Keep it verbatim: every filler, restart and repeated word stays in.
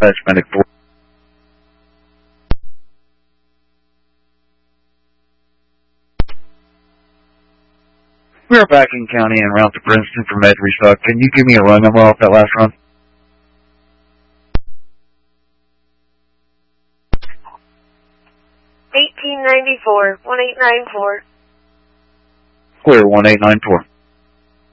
Dispatch Medic four. We are back in county en route to Princeton for med restock. Can you give me a run number off that last run? eighteen ninety-four, one eight nine four. Clear one eight nine four.